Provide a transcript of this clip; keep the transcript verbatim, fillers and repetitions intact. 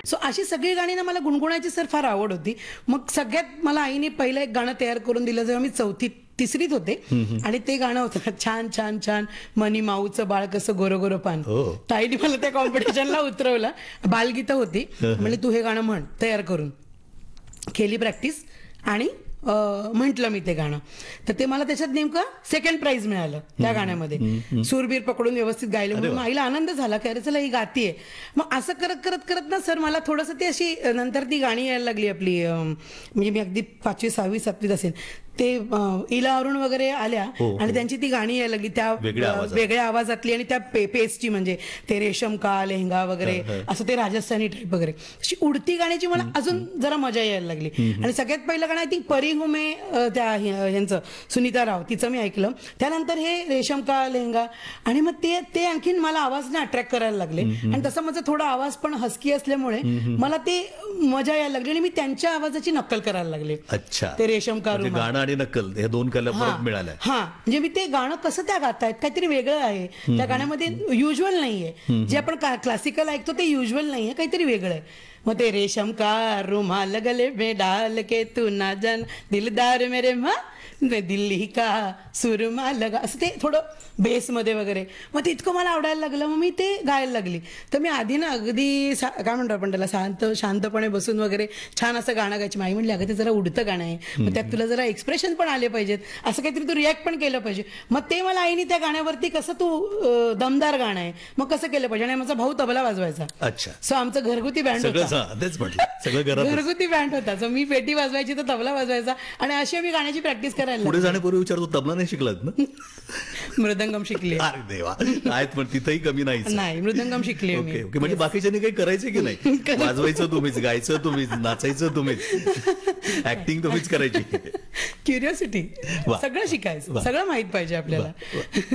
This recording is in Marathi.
सो अशी सगळी गाणी ना मला गुणगुणायची सर फार आवड होती. मग सगळ्यात मला आईने पहिलं एक गाणं तयार करून दिलं जेव्हा मी चौथी तिसरीत होते आणि ते गाणं होतं छान छान छान मनी माऊचं बाळ कसं गोरं गोरं पान. ताईने मला त्या कॉम्पिटिशनला उतरवलं. बालगीतं होती. म्हणजे तू हे गाणं म्हण तयार करून. केली प्रॅक्टिस आणि म्हटलं मी ते गाणं. तर ते मला त्याच्यात नेमकं सेकंड प्राइज मिळालं त्या गाण्यामध्ये. सूरबीर पकडून व्यवस्थित गायलं म्हणून आईला आनंद झाला की अरे चला ही गातीये. मग असं करत करत करत ना सर मला थोडंसं ती अशी नंतर ती गाणी यायला लागली आपली. म्हणजे मी अगदी पाचवी सहावी सातवीत असेल ते इला अरुण वगैरे आल्या आणि त्यांची ती गाणी यायला लागली त्या वेगळ्या आवाजातली आणि त्या पेसची म्हणजे ते रेशम का लेहंगा वगैरे असं ते राजस्थानी टाईप वगैरे अशी उडती गाण्याची मला अजून जरा मजा यायला लागली. आणि सगळ्यात पहिलं गाणं आय थिंक परी हूं मैं त्या यांचं सुनीता राव तिचं मी ऐकलं. त्यानंतर हे रेशम का लेहंगा आणि मग ते ते आणखीन मला आवाजने अट्रॅक्ट करायला लागले. आणि तसा माझा थोडा आवाज पण हस्की असल्यामुळे मला ते मजा यायला लागली आणि मी त्यांच्या आवाजाची नक्कल करायला लागले. अच्छा. ते रेशम का गाणं आणि नक्कल हे दोन कला फरक मिळाला. हा म्हणजे मी ते गाणं कसं त्या गातायत काहीतरी वेगळं आहे त्या गाण्यामध्ये. युज्युअल नाहीये जे आपण क्लासिकल ऐकतो ते युज्युअल नाहीये काहीतरी वेगळं आहे. मग ते रेशम का रुमाल गले में डाल के तू ना जान दिलदार मेरे मा दिल्ली का सुरमा लगा असं ते थोडं बेसमध्ये वगैरे. मग ते इतकं मला आवडायला लागलं. मग मी ते गायला लागली. तर मी आधी ना अगदी काय म्हणतो आपण त्याला शांत शांतपणे बसून वगैरे छान असं गाणं गायची. आई म्हणली अगं ते जरा उडतं गाणं आहे मग त्यात तुला जरा एक्सप्रेशन पण आले पाहिजेत असं काहीतरी तू रिॲक्ट पण केलं पाहिजे. मग ते मला आईने त्या गाण्यावरती कसं तू दमदार गाणं आहे मग कसं केलं पाहिजे. आणि माझा भाऊ तबला वाजवायचा. अच्छा. सो आमचं घरगुती बँड होता. घरगुती बँड होता. सो मी पेटी वाजवायची तर तबला वाजवायचा आणि अशी मी गाण्याची प्रॅक्टिस करायला. पुढे जाण्यापूर्वी विचारतो तबला नाही शिकलात ना. मृदंगम शिकले. अरे देवा आहेत पण तिथेही कमी नाही. नाही मृदंगम शिकले. Okay okay. म्हणजे बाकीच्यांनी काही करायचं की नाही. वाजवायचं तुम्हीच गायचं तुम्हीच नाचायचं तुम्हीच ऍक्टिंग तुम्हीच करायची. क्युरिओसिटी सगळं शिकायचं सगळं माहित पाहिजे आपल्याला.